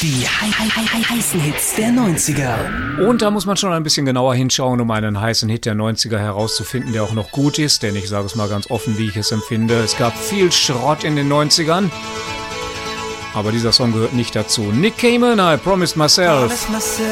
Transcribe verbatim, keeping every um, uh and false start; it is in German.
Die hei- hei- hei- heißen Hits der neunziger. Und da muss man schon ein bisschen genauer hinschauen, um einen heißen Hit der neunziger herauszufinden, der auch noch gut ist. Denn ich sage es mal ganz offen, wie ich es empfinde. Es gab viel Schrott in den neunzigern. Aber dieser Song gehört nicht dazu. Nick Cayman, I Promised Myself.